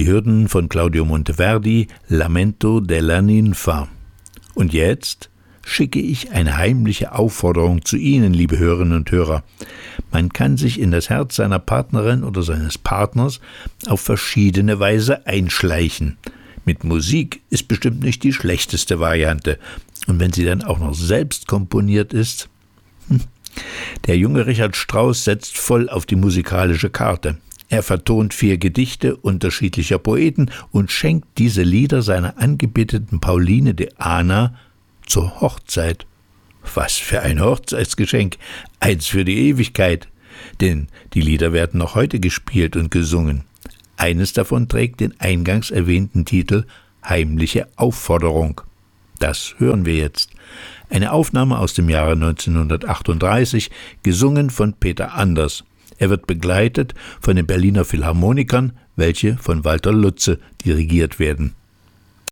Sie hörten von Claudio Monteverdi Lamento della Ninfa. Und jetzt schicke ich eine heimliche Aufforderung zu Ihnen, liebe Hörerinnen und Hörer. Man kann sich in das Herz seiner Partnerin oder seines Partners auf verschiedene Weise einschleichen. Mit Musik ist bestimmt nicht die schlechteste Variante. Und wenn sie dann auch noch selbst komponiert ist. Der junge Richard Strauss setzt voll auf die musikalische Karte. Er vertont 4 Gedichte unterschiedlicher Poeten und schenkt diese Lieder seiner angebeteten Pauline de Ahna zur Hochzeit. Was für ein Hochzeitsgeschenk, eins für die Ewigkeit, denn die Lieder werden noch heute gespielt und gesungen. Eines davon trägt den eingangs erwähnten Titel Heimliche Aufforderung. Das hören wir jetzt. Eine Aufnahme aus dem Jahre 1938, gesungen von Peter Anders. Er wird begleitet von den Berliner Philharmonikern, welche von Walter Lutze dirigiert werden.